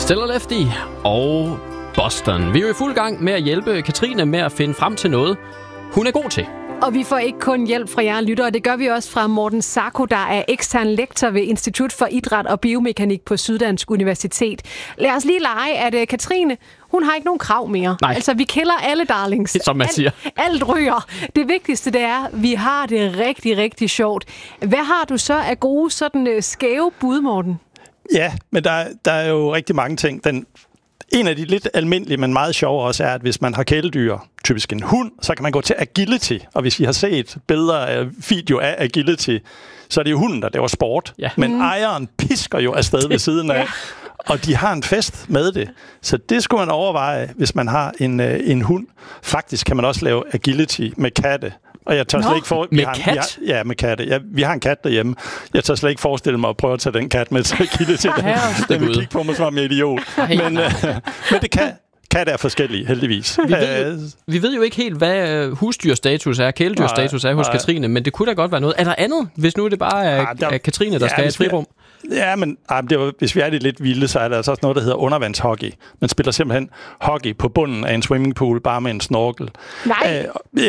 Stellar Lefty og Boston. Vi er jo i fuld gang med at hjælpe Katrine med at finde frem til noget, hun er god til. Og vi får ikke kun hjælp fra jer lyttere, det gør vi også fra Morten Sacco, der er ekstern lektor ved Institut for Idræt og Biomekanik på Syddansk Universitet. Lad os lige lege, at Katrine, hun har ikke nogen krav mere. Nej. Altså, vi kælder alle darlings. Som man siger. Alt ryger. Det vigtigste, det er, at vi har det rigtig, rigtig sjovt. Hvad har du så af gode, sådan skæve bud, Morten? Ja, men der er jo rigtig mange ting. En af de lidt almindelige, men meget sjove også er, at hvis man har kæledyr, typisk en hund, så kan man gå til agility. Og hvis I har set billeder af video af agility, så er det jo hunden, der laver sport. Ja. Men ejeren pisker jo afsted ved siden af. Og de har en fest med det. Så det skulle man overveje, hvis man har en hund. Faktisk kan man også lave agility med katte. Og jeg tør slet ikke med katte. Vi har en kat derhjemme. Jeg tør slet ikke forestille mig at prøve at tage den kat med til agility. Den vil kigge på mig som en idiot. Men det kan. Katte er forskellige, heldigvis. Vi ved jo ikke helt, hvad husdyrstatus er, kæledyrstatus er hos Katrine, men det kunne da godt være noget. Er der andet, hvis nu det bare er Katrine, der skal have et frirum? Ja, men hvis vi er det lidt vilde, så er der altså også noget, der hedder undervandshockey. Man spiller simpelthen hockey på bunden af en swimmingpool, bare med en snorkel. Nej!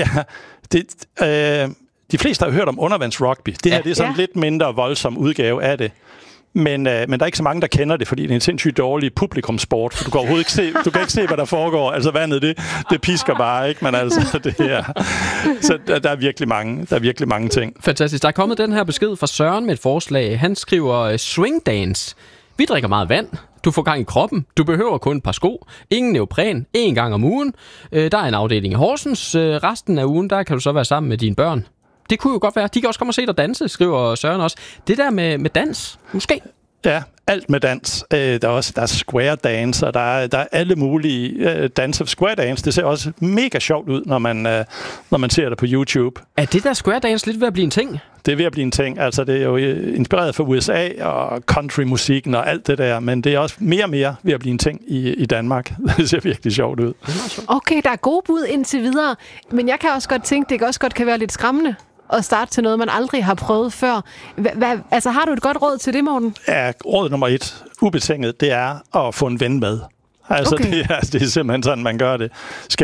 De fleste har hørt om undervandsrugby. Det her det er sådan en lidt mindre voldsom udgave af det. Men der er ikke så mange, der kender det, fordi det er en sindssygt dårlig publikumsport, for du kan overhovedet ikke se, hvad der foregår. Altså vandet, det pisker bare, ikke? Men altså det her. Så der er virkelig mange ting. Fantastisk. Der er kommet den her besked fra Søren med et forslag. Han skriver swing dance. Vi drikker meget vand. Du får gang i kroppen. Du behøver kun et par sko. Ingen neopren. 1 gang om ugen. Der er en afdeling i Horsens. Resten af ugen, der kan du så være sammen med dine børn. Det kunne jo godt være. De kan også komme og se dig danse, skriver Søren også. Det der med dans, måske? Ja, alt med dans. Der er square dance, og der er alle mulige danser. Square dance, det ser også mega sjovt ud, når man ser det på YouTube. Er det der square dance lidt ved at blive en ting? Det er ved at blive en ting. Altså, det er jo inspireret fra USA og countrymusikken og alt det der, men det er også mere og mere ved at blive en ting i Danmark. Det ser virkelig sjovt ud. Okay, der er gode bud indtil videre, men jeg kan også godt tænke, det også godt kan være lidt skræmmende at starte til noget, man aldrig har prøvet før. Altså, har du et godt råd til det, Morten? Ja, råd nummer 1, ubetinget, det er at få en ven med. Altså, okay. Det er simpelthen sådan, man gør det.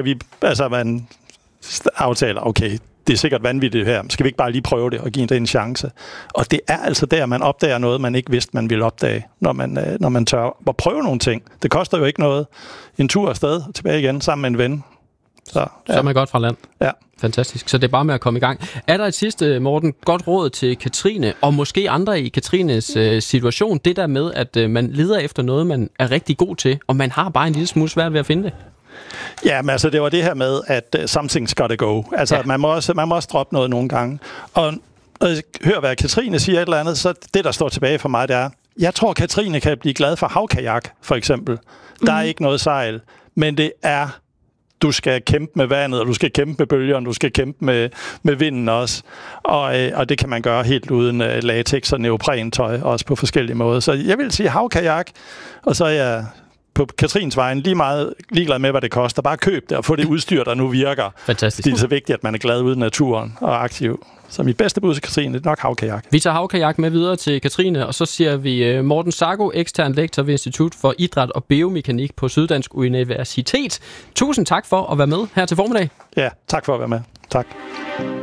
Man aftaler, okay, det er sikkert vanvittigt her. Skal vi ikke bare lige prøve det og give det en chance? Og det er altså der, man opdager noget, man ikke vidste, man ville opdage, når man tør at prøve nogle ting. Det koster jo ikke noget. En tur afsted og tilbage igen sammen med en ven. Så er man godt fra land. Ja. Fantastisk. Så det er bare med at komme i gang. Er der et sidste, Morten, godt råd til Katrine, og måske andre i Katrines situation, det der med, at man leder efter noget, man er rigtig god til, og man har bare en lille smule svært ved at finde det? Ja, men altså det var det her med, at something's gotta go. Altså man må også droppe noget nogle gange. Og hør, hvad Katrine siger et eller andet, så det, der står tilbage for mig, det er, jeg tror, Katrine kan blive glad for havkajak, for eksempel. Der er ikke noget sejl, men det er, du skal kæmpe med vandet, og du skal kæmpe med bølgerne, du skal kæmpe med vinden også. Og det kan man gøre helt uden latex og neoprentøj, også på forskellige måder. Så jeg vil sige havkajak, og så er jeg på Katrins vejen ligeglad med, hvad det koster. Bare køb det og få det udstyr, der nu virker. Fantastisk. Det er så vigtigt, at man er glad ude i naturen og aktiv. Så mit bedste bud til Katrine, det er nok havkajak. Vi tager havkajak med videre til Katrine, og så siger vi Morten Sacco, ekstern lektor ved Institut for Idræt og Biomekanik på Syddansk Universitet. Tusind tak for at være med her til formiddag. Ja, tak for at være med. Tak.